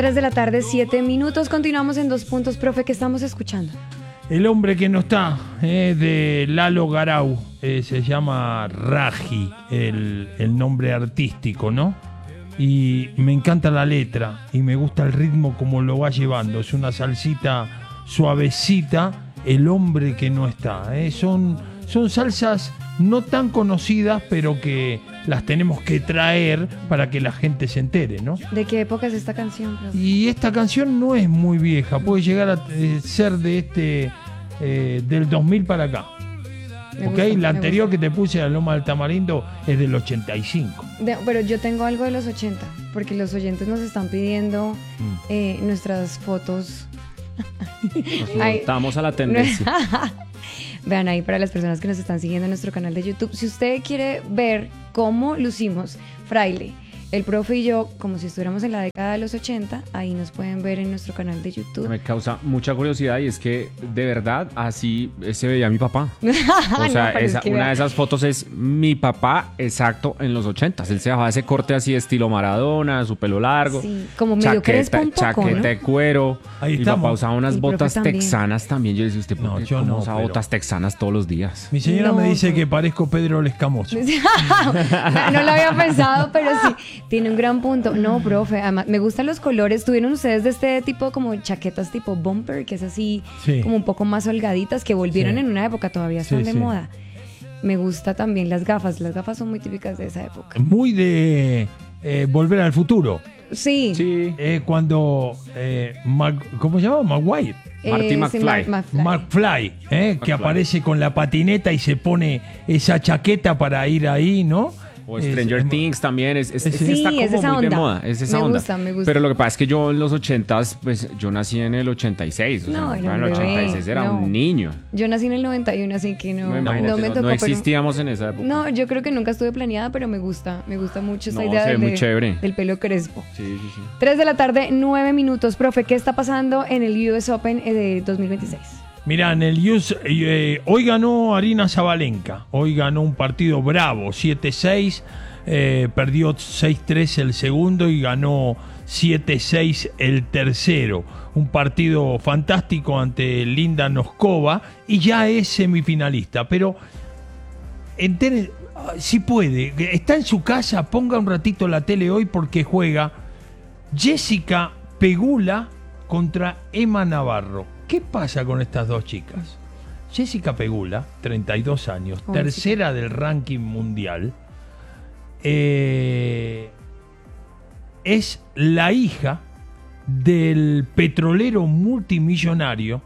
3 de la tarde, 7 minutos. Continuamos en 2 puntos, profe, ¿qué estamos escuchando? El hombre que no está, de Lalo Garau, se llama Raji, el nombre artístico, ¿no? Y me encanta la letra y me gusta el ritmo como lo va llevando. Es una salsita suavecita, el hombre que no está. Son salsas no tan conocidas, pero que las tenemos que traer para que la gente se entere, ¿no? ¿De qué época es esta canción, profe? Y esta canción no es muy vieja, puede llegar a ser de del 2000 para acá. La anterior que te puse, a Loma del Tamarindo, es del 85. Pero yo tengo algo de los 80, porque los oyentes nos están pidiendo nuestras fotos. Nos montamos a la tendencia. Vean ahí para las personas que nos están siguiendo en nuestro canal de YouTube. Si usted quiere ver cómo lucimos Fraile, el profe y yo, como si estuviéramos en la década de los 80, ahí nos pueden ver en nuestro canal de YouTube. Me causa mucha curiosidad y es que de verdad así se veía mi papá. O sea, no, una de esas fotos es mi papá exacto en los 80. Él se dejaba ese corte así estilo Maradona, su pelo largo. Sí, como medio crespo un poco, chaqueta, ¿no? De cuero. Ahí mi estamos. papá usaba unas botas también. texanas también. Yo le decía, ¿usted por qué yo no, usa botas texanas todos los días? Mi señora me dice que parezco Pedro el Escamoso. No lo había pensado, pero sí, tiene un gran punto. No, profe, además me gustan los colores. ¿Tuvieron ustedes de este tipo como chaquetas tipo bumper, que es así como un poco más holgaditas, que volvieron en una época, todavía están de moda? Me gusta también las gafas son muy típicas de esa época. Muy de Volver al Futuro. Sí. Cuando ¿cómo se llama? Maguire. Marty McFly. McFly, que aparece con la patineta y se pone esa chaqueta para ir ahí, ¿no? O Stranger Things también está como es esa muy onda. de moda, es esa onda. Me gusta. Pero lo que pasa es que yo en los 80s, pues yo nací en el 86, o sea, en el 86 era un niño. Yo nací en el 91, así que no me tocó. No existíamos en esa época. No, yo creo que nunca estuve planeada, pero me gusta mucho esa idea muy chévere. del pelo crespo. Sí. 3 de la tarde, 9 minutos. Profe, ¿qué está pasando en el US Open de 2026? Mirá, en el hoy ganó Aryna Sabalenka. Hoy ganó un partido bravo, 7-6. Perdió 6-3 el segundo y ganó 7-6 el tercero. Un partido fantástico ante Linda Noskova y ya es semifinalista. Pero si puede, está en su casa, ponga un ratito la tele hoy porque juega Jessica Pegula contra Emma Navarro. ¿Qué pasa con estas dos chicas? Jessica Pegula, 32 años, tercera del ranking mundial, es la hija del petrolero multimillonario,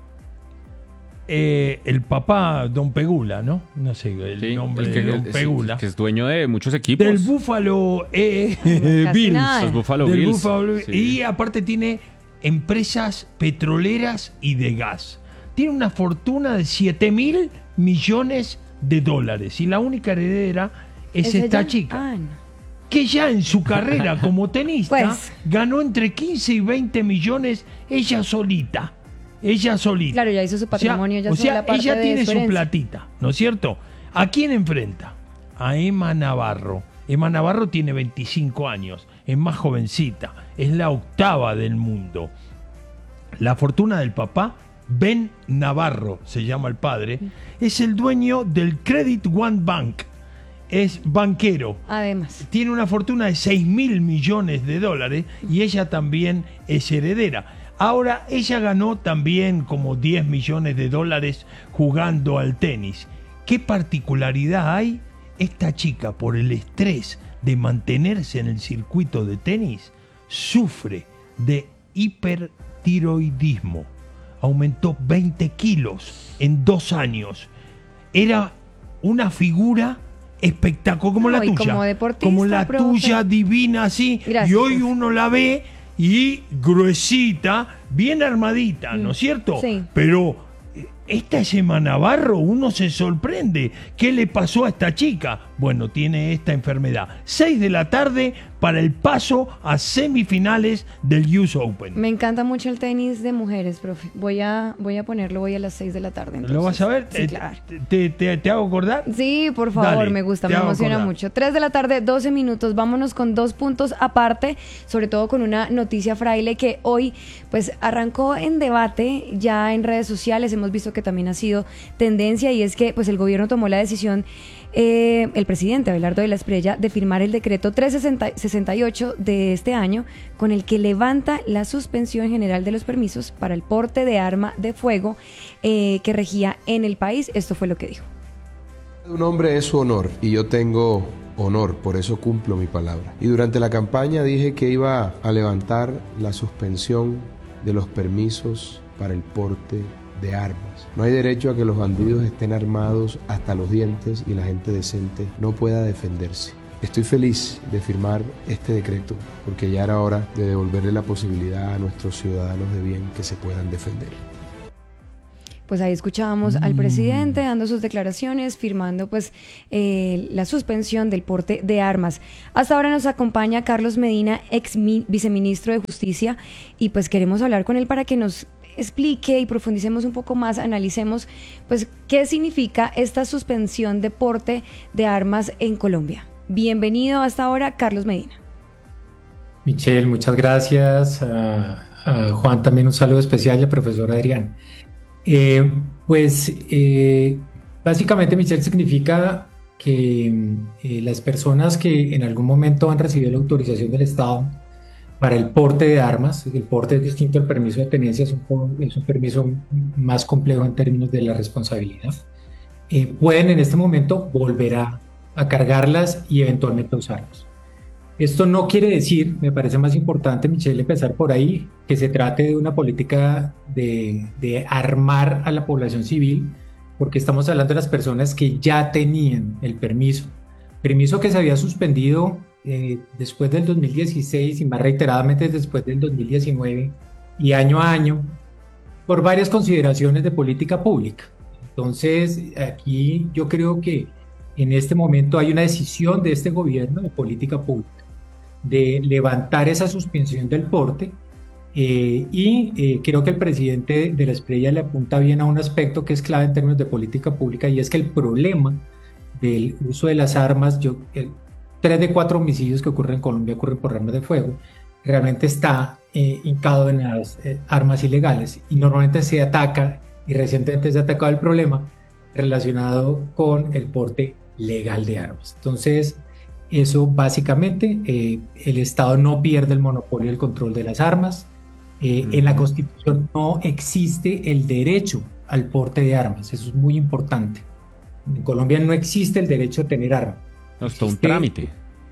el papá Don Pegula, ¿no? No sé el nombre de Don Pegula. Que es dueño de muchos equipos. Del Buffalo Bills. Los Buffalo Bills. Y aparte tiene empresas petroleras y de gas. Tiene una fortuna de $7.000 millones. Y la única heredera es esta chica. Que ya en su carrera como tenista ganó entre 15 y 20 millones ella solita. Claro, ya hizo su patrimonio. Ella tiene su platita, ¿no es cierto? ¿A quién enfrenta? A Emma Navarro. Emma Navarro tiene 25 años, es más jovencita, es la octava del mundo. La fortuna del papá, Ben Navarro, se llama el padre, es el dueño del Credit One Bank. Es banquero. Además. Tiene una fortuna de $6.000 millones y ella también es heredera. Ahora, ella ganó también como $10 millones jugando al tenis. ¿Qué particularidad hay? Esta chica, por el estrés de mantenerse en el circuito de tenis, sufre de hipertiroidismo. Aumentó 20 kilos en 2 años. Era una figura espectacular, como la tuya. Como deportista, como la tuya, divina, así. Gracias. Y hoy uno la ve y gruesita, bien armadita, ¿no es cierto? Sí. Pero esta es Emma Navarro, uno se sorprende. ¿Qué le pasó a esta chica? Bueno, tiene esta enfermedad. 6 de la tarde para el paso a semifinales del US Open. Me encanta mucho el tenis de mujeres, profe. Voy a ponerlo hoy a las 6 de la tarde. Entonces. ¿Lo vas a ver? Sí, claro. ¿Te hago acordar? Sí, por favor, Dale, me gusta, me emociona mucho. 3 de la tarde, 12 minutos. Vámonos con 2 puntos aparte, sobre todo con una noticia, Fraile, que hoy pues arrancó en debate ya en redes sociales. Hemos visto que también ha sido tendencia, y es que pues el gobierno tomó la decisión, el presidente Abelardo de la Espriella, de firmar el decreto 368 de este año, con el que levanta la suspensión general de los permisos para el porte de arma de fuego que regía en el país. Esto fue lo que dijo. Un hombre es su honor, y yo tengo honor, por eso cumplo mi palabra. Y durante la campaña dije que iba a levantar la suspensión de los permisos para el porte de armas. No hay derecho a que los bandidos estén armados hasta los dientes y la gente decente no pueda defenderse. Estoy feliz de firmar este decreto porque ya era hora de devolverle la posibilidad a nuestros ciudadanos de bien que se puedan defender. Pues ahí escuchábamos al presidente dando sus declaraciones, firmando pues la suspensión del porte de armas. Hasta ahora nos acompaña Carlos Medina, ex viceministro de Justicia, y pues queremos hablar con él para que nos explique y profundicemos un poco más, analicemos pues qué significa esta suspensión de porte de armas en Colombia. Bienvenido hasta ahora, Carlos Medina. Michelle, muchas gracias. A Juan también un saludo especial, y al profesor Adrián. Básicamente, Michelle, significa que las personas que en algún momento han recibido la autorización del Estado para el porte de armas, el porte es distinto al permiso de tenencia, es un permiso más complejo en términos de la responsabilidad, pueden en este momento volver a cargarlas y eventualmente usarlas. Esto no quiere decir, me parece más importante, Michelle, empezar por ahí, que se trate de una política de armar a la población civil, porque estamos hablando de las personas que ya tenían el permiso que se había suspendido después del 2016 y más reiteradamente después del 2019 y año a año por varias consideraciones de política pública. Entonces, aquí yo creo que en este momento hay una decisión de este gobierno de política pública de levantar esa suspensión del porte creo que el presidente de la Espriella le apunta bien a un aspecto que es clave en términos de política pública, y es que el problema del uso de las armas, 3 de 4 homicidios que ocurren en Colombia ocurren por armas de fuego, realmente está hincado en las armas ilegales, y normalmente se ataca, y recientemente se ha atacado el problema relacionado con el porte legal de armas. Entonces, eso básicamente, el Estado no pierde el monopolio del control de las armas. En la Constitución no existe el derecho al porte de armas, eso es muy importante. En Colombia no existe el derecho a tener armas. No, es todo un trámite.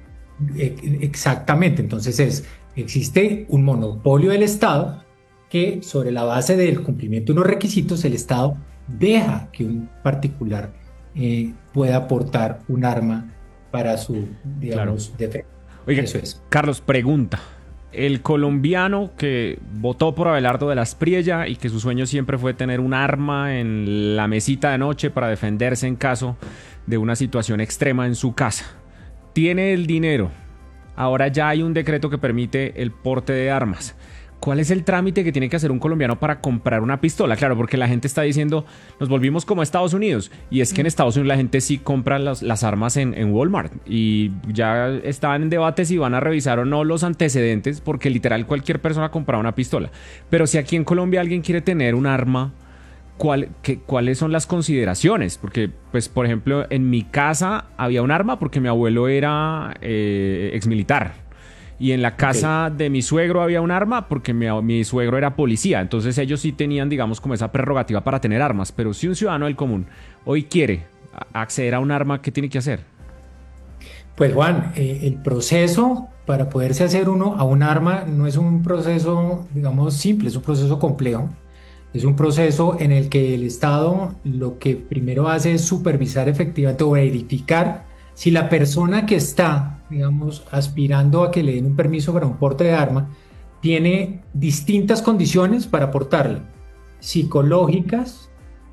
Exactamente, entonces existe un monopolio del Estado que, sobre la base del cumplimiento de unos requisitos, el Estado deja que un particular pueda portar un arma para su, digamos, defensa. Oiga, eso es. Carlos, pregunta. El colombiano que votó por Abelardo de la Espriella y que su sueño siempre fue tener un arma en la mesita de noche para defenderse en caso de una situación extrema en su casa, tiene el dinero, ahora ya hay un decreto que permite el porte de armas. ¿Cuál es el trámite que tiene que hacer un colombiano para comprar una pistola? Claro, porque la gente está diciendo, nos volvimos como Estados Unidos. Y es que en Estados Unidos la gente sí compra las armas en Walmart. Y ya están en debate si van a revisar o no los antecedentes, porque literal cualquier persona compra una pistola. Pero si aquí en Colombia alguien quiere tener un arma, ¿cuáles son las consideraciones? Porque, pues, por ejemplo, en mi casa había un arma porque mi abuelo era exmilitar. Y en la casa de mi suegro había un arma porque mi suegro era policía. Entonces ellos sí tenían, digamos, como esa prerrogativa para tener armas. Pero si un ciudadano del común hoy quiere acceder a un arma, ¿qué tiene que hacer? Pues Juan, el proceso para poderse hacer uno a un arma no es un proceso, digamos, simple, es un proceso complejo. Es un proceso en el que el Estado lo que primero hace es supervisar efectivamente o verificar si la persona que está, digamos, aspirando a que le den un permiso para un porte de arma tiene distintas condiciones para portarla: psicológicas,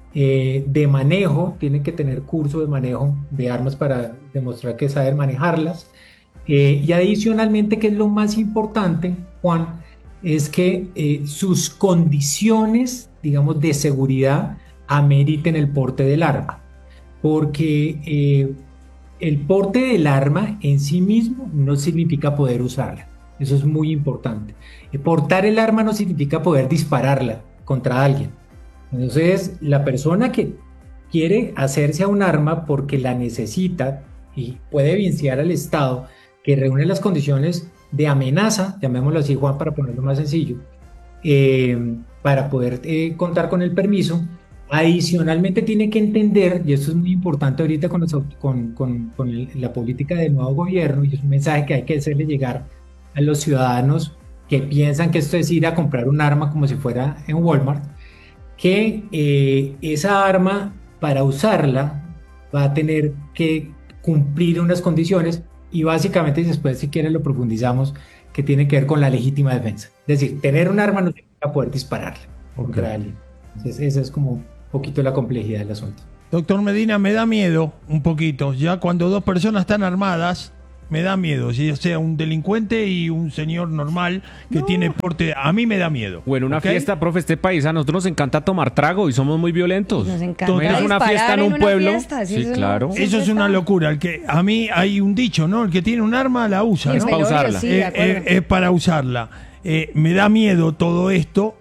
de manejo, tienen que tener curso de manejo de armas para demostrar que saben manejarlas. Y adicionalmente, que es lo más importante, Juan, es que sus condiciones, digamos, de seguridad ameriten el porte del arma. Porque el porte del arma en sí mismo no significa poder usarla. Eso es muy importante. Portar el arma no significa poder dispararla contra alguien. Entonces, la persona que quiere hacerse a un arma porque la necesita y puede evidenciar al Estado que reúne las condiciones de amenaza, llamémoslo así, Juan, para ponerlo más sencillo, para poder contar con el permiso. Adicionalmente tiene que entender, y esto es muy importante ahorita con la política del nuevo gobierno, y es un mensaje que hay que hacerle llegar a los ciudadanos que piensan que esto es ir a comprar un arma como si fuera en Walmart, que esa arma, para usarla, va a tener que cumplir unas condiciones, y básicamente, después si quieren lo profundizamos, que tiene que ver con la legítima defensa. Es decir, tener un arma no significa poder dispararla contra alguien. Entonces, esa es como un poquito la complejidad del asunto. Doctor Medina, me da miedo un poquito, ya cuando dos personas están armadas, me da miedo, si sea un delincuente y un señor normal que tiene porte, a mí me da miedo. O en una fiesta, profe, este país, a nosotros nos encanta tomar trago y somos muy violentos. Nos encanta disparar una fiesta en un pueblo. Sí, claro. Eso es una locura. A mí hay un dicho, ¿no? El que tiene un arma la usa, ¿no? Es para usarla. Sí, es para usarla. Me da miedo todo esto.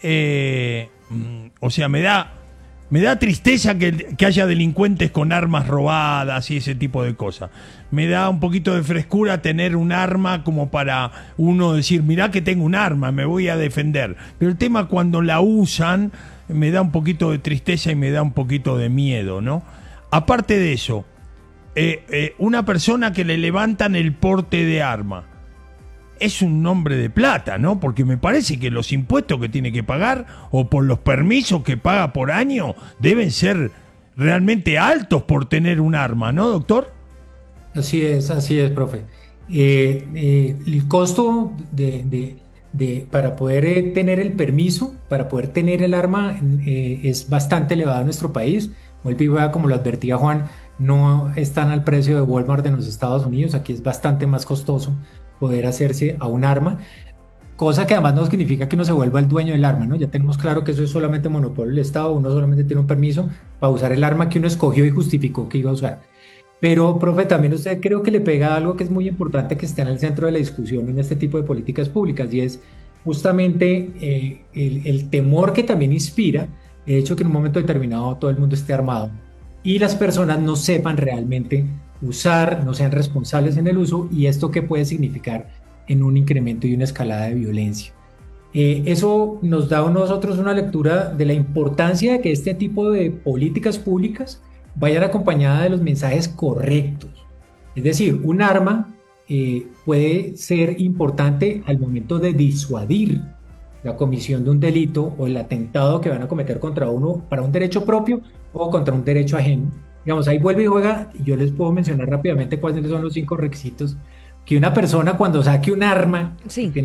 O sea, me da tristeza que haya delincuentes con armas robadas y ese tipo de cosas. Me da un poquito de frescura tener un arma como para uno decir, mirá que tengo un arma, me voy a defender. Pero el tema cuando la usan me da un poquito de tristeza y me da un poquito de miedo, ¿no? Aparte de eso, una persona que le levantan el porte de arma, es un nombre de plata, ¿no? Porque me parece que los impuestos que tiene que pagar o por los permisos que paga por año deben ser realmente altos por tener un arma, ¿no, doctor? Así es, profe. El costo para poder tener el permiso, para poder tener el arma, es bastante elevado en nuestro país. Como lo advertía Juan, no están al precio de Walmart en los Estados Unidos. Aquí es bastante más costoso poder hacerse a un arma, cosa que además no significa que uno se vuelva el dueño del arma, ¿no? Ya tenemos claro que eso es solamente monopolio del Estado, uno solamente tiene un permiso para usar el arma que uno escogió y justificó que iba a usar. Pero, profe, también usted creo que le pega algo que es muy importante que está en el centro de la discusión en este tipo de políticas públicas, y es justamente el temor que también inspira el hecho que en un momento determinado todo el mundo esté armado y las personas no sepan realmente usar, no sean responsables en el uso, y esto qué puede significar en un incremento y una escalada de violencia. Eso nos da a nosotros una lectura de la importancia de que este tipo de políticas públicas vayan acompañadas de los mensajes correctos. Es decir, un arma puede ser importante al momento de disuadir la comisión de un delito o el atentado que van a cometer contra uno para un derecho propio o contra un derecho ajeno. Digamos, ahí vuelve y juega, y yo les puedo mencionar rápidamente cuáles son los 5 requisitos que una persona cuando saque un arma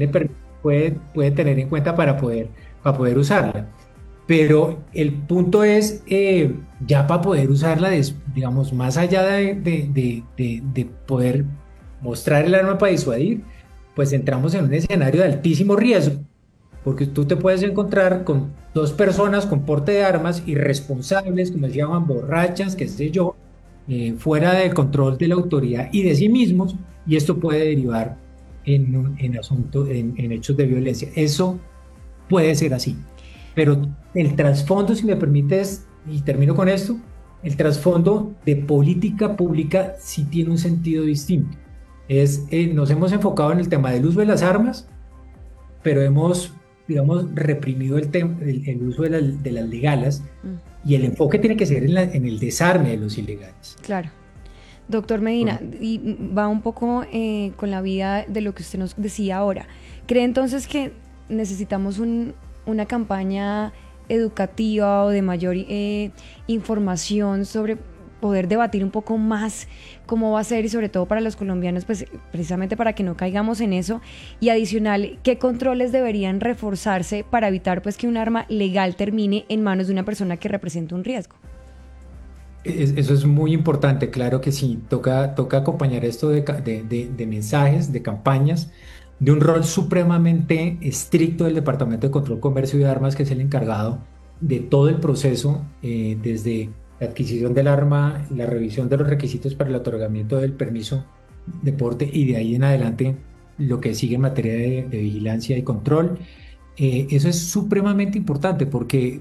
puede tener en cuenta para poder usarla. Pero el punto es, ya para poder usarla, digamos, más allá de poder mostrar el arma para disuadir, pues entramos en un escenario de altísimo riesgo, porque tú te puedes encontrar con 2 personas con porte de armas irresponsables, como se llaman, borrachas, qué sé yo, fuera del control de la autoridad y de sí mismos, y esto puede derivar en hechos de violencia. Eso puede ser así, pero el trasfondo, si me permites, y termino con esto, el trasfondo de política pública sí tiene un sentido distinto. Nos hemos enfocado en el tema del uso de las armas, pero hemos, digamos, reprimido el uso de las legales, y el enfoque tiene que ser en el desarme de los ilegales. Claro. Doctor Medina, y va un poco con la vida de lo que usted nos decía ahora. ¿Cree entonces que necesitamos una campaña educativa o de mayor información sobre poder debatir un poco más cómo va a ser y sobre todo para los colombianos, pues precisamente para que no caigamos en eso. Y adicional, ¿qué controles deberían reforzarse para evitar pues que un arma legal termine en manos de una persona que representa un riesgo? Eso es muy importante, claro que sí, toca acompañar esto de mensajes, de campañas, de un rol supremamente estricto del Departamento de Control, Comercio y Armas, que es el encargado de todo el proceso, desde la adquisición del arma, la revisión de los requisitos para el otorgamiento del permiso de porte y de ahí en adelante lo que sigue en materia de vigilancia y control. Eso es supremamente importante porque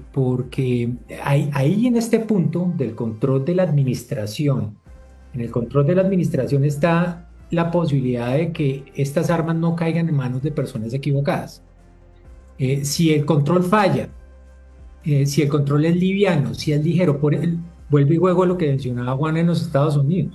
ahí en este punto del control de la administración, en el control de la administración está la posibilidad de que estas armas no caigan en manos de personas equivocadas. Si el control falla, si el control es liviano, si es ligero, vuelvo y juego a lo que mencionaba Juan en los Estados Unidos.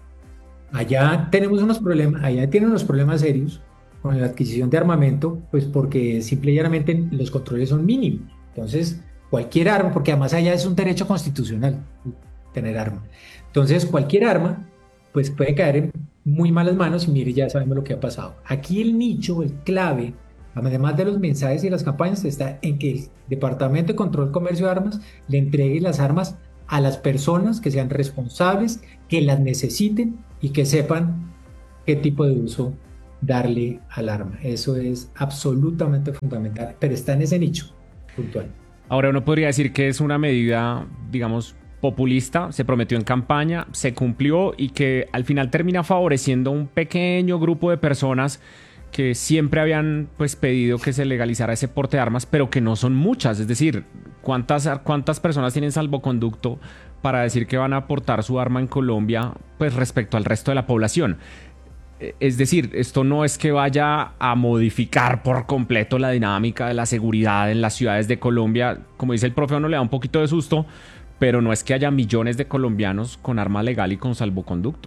Allá tenemos unos problemas, allá tienen unos problemas serios con la adquisición de armamento, pues porque simple y llanamente los controles son mínimos. Entonces, cualquier arma, porque además allá es un derecho constitucional tener arma. Entonces, cualquier arma, pues puede caer en muy malas manos y mire, ya sabemos lo que ha pasado. Aquí el nicho, el clave, además de los mensajes y las campañas, está en que el Departamento de Control, Comercio de Armas le entregue las armas a las personas que sean responsables, que las necesiten y que sepan qué tipo de uso darle al arma. Eso es absolutamente fundamental, pero está en ese nicho puntual. Ahora uno podría decir que es una medida, digamos, populista, se prometió en campaña, se cumplió y que al final termina favoreciendo a un pequeño grupo de personas que siempre habían pues pedido que se legalizara ese porte de armas, pero que no son muchas. Es decir, ¿cuántas personas tienen salvoconducto para decir que van a portar su arma en Colombia pues respecto al resto de la población? Es decir, esto no es que vaya a modificar por completo la dinámica de la seguridad en las ciudades de Colombia. Como dice el profe, a uno le da un poquito de susto, pero no es que haya millones de colombianos con arma legal y con salvoconducto.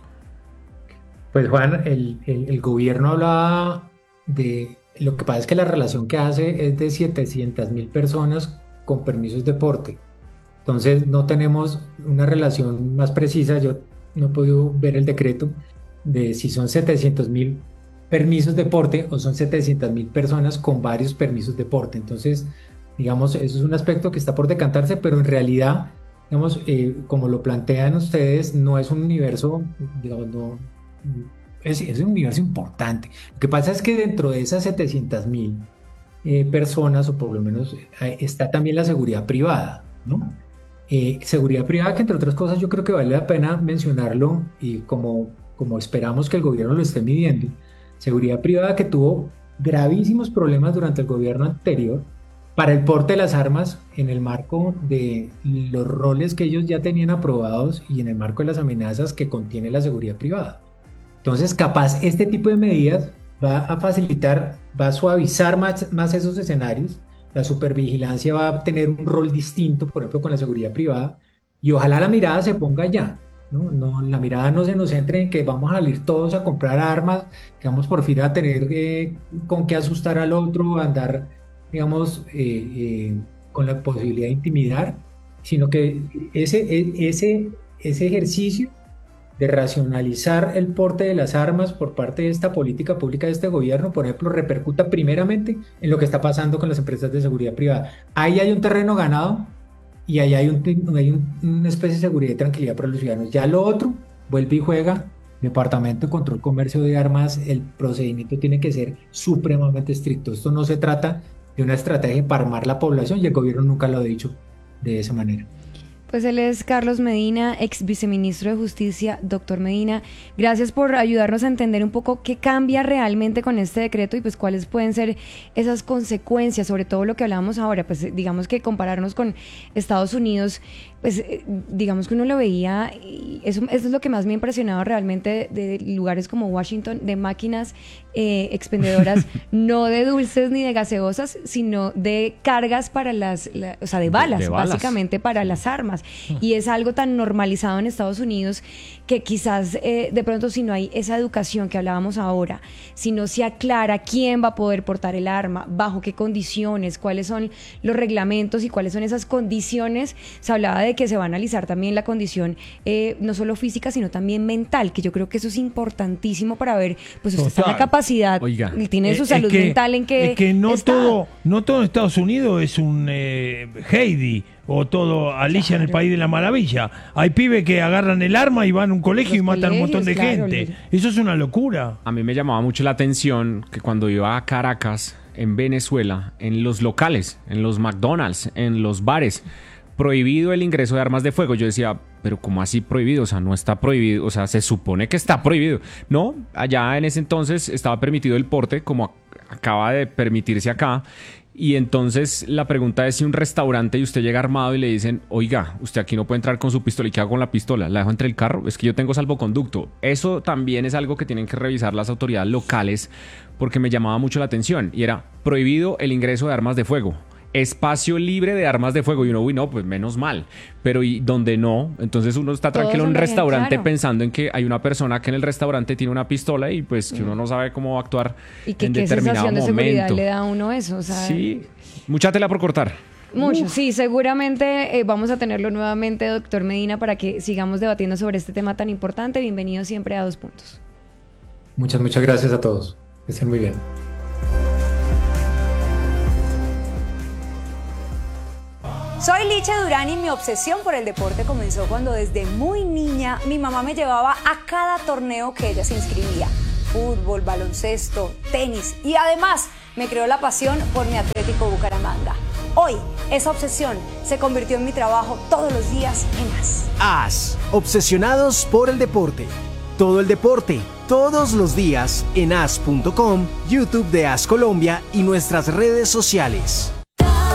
Pues Juan, el gobierno hablaba de... Lo que pasa es que la relación que hace es de 700.000 personas con permisos de porte. Entonces no tenemos una relación más precisa. Yo no he podido ver el decreto de si son 700.000 permisos de porte o son 700.000 personas con varios permisos de porte. Entonces, digamos, eso es un aspecto que está por decantarse, pero en realidad, digamos, como lo plantean ustedes, no es un universo, digamos, no, es un universo importante. Lo que pasa es que dentro de esas 700.000 personas, o por lo menos, está también la seguridad privada, ¿no? Seguridad privada que, entre otras cosas, yo creo que vale la pena mencionarlo y como esperamos que el gobierno lo esté midiendo. Seguridad privada que tuvo gravísimos problemas durante el gobierno anterior para el porte de las armas en el marco de los roles que ellos ya tenían aprobados y en el marco de las amenazas que contiene la seguridad privada. Entonces, capaz este tipo de medidas va a facilitar, va a suavizar más esos escenarios. La supervigilancia va a tener un rol distinto, por ejemplo, con la seguridad privada, y ojalá la mirada se ponga allá. No, la mirada no se nos centre en que vamos a salir todos a comprar armas, que vamos por fin a tener con qué asustar al otro, a andar, digamos, con la posibilidad de intimidar, sino que ese ejercicio de racionalizar el porte de las armas por parte de esta política pública de este gobierno, por ejemplo, repercuta primeramente en lo que está pasando con las empresas de seguridad privada. Ahí hay un terreno ganado y ahí hay una especie de seguridad y tranquilidad para los ciudadanos. Ya lo otro, vuelve y juega, Departamento de Control, Comercio de Armas, el procedimiento tiene que ser supremamente estricto. Esto no se trata de una estrategia para armar la población y el gobierno nunca lo ha dicho de esa manera. Pues él es Carlos Medina, ex viceministro de Justicia. Doctor Medina, gracias por ayudarnos a entender un poco qué cambia realmente con este decreto y pues cuáles pueden ser esas consecuencias, sobre todo lo que hablábamos ahora, pues digamos que compararnos con Estados Unidos, pues digamos que uno lo veía, y eso es lo que más me ha impresionado realmente de lugares como Washington, de máquinas expendedoras, no de dulces ni de gaseosas, sino de cargas para o sea, de balas, básicamente para las armas. Y es algo tan normalizado en Estados Unidos que quizás de pronto si no hay esa educación que hablábamos ahora, si no se aclara quién va a poder portar el arma, bajo qué condiciones, cuáles son los reglamentos y cuáles son esas condiciones, se hablaba de de que se va a analizar también la condición no solo física, sino también mental, que yo creo que eso es importantísimo para ver, pues usted está en la capacidad, tiene su salud mental en que... Es que no todo en Estados Unidos es un Heidi o todo Alicia en el País de la Maravilla. Hay pibes que agarran el arma y van a un colegio y matan a un montón de gente. Eso es una locura. A mí me llamaba mucho la atención que cuando iba a Caracas, en Venezuela, en los locales, en los McDonald's, en los bares, prohibido el ingreso de armas de fuego. Yo decía, pero ¿cómo así prohibido? O sea, no está prohibido, o sea, se supone que está prohibido. No, allá en ese entonces estaba permitido el porte, como acaba de permitirse acá. Y entonces la pregunta es si un restaurante y usted llega armado y le dicen, oiga, usted aquí no puede entrar con su pistola. ¿Y qué hago con la pistola? ¿La dejo entre el carro? Es que yo tengo salvoconducto. Eso también es algo que tienen que revisar las autoridades locales, porque me llamaba mucho la atención. Y era prohibido el ingreso de armas de fuego. Espacio libre de armas de fuego. Y uno, uy, no, pues menos mal. Pero y donde no, entonces uno está tranquilo en un restaurante pensando en que hay una persona que en el restaurante tiene una pistola y pues que uno no sabe cómo actuar en determinado momento. ¿Y qué sensación de seguridad le da a uno eso? O sea, sí, mucha tela por cortar. Mucho, sí, seguramente vamos a tenerlo nuevamente, doctor Medina, para que sigamos debatiendo sobre este tema tan importante. Bienvenido siempre a 2 Puntos. Muchas gracias a todos. Que estén muy bien. Soy Licha Durán y mi obsesión por el deporte comenzó cuando desde muy niña mi mamá me llevaba a cada torneo que ella se inscribía. Fútbol, baloncesto, tenis y además me creó la pasión por mi Atlético Bucaramanga. Hoy, esa obsesión se convirtió en mi trabajo todos los días en AS. AS, obsesionados por el deporte. Todo el deporte, todos los días en as.com, YouTube de AS Colombia y nuestras redes sociales.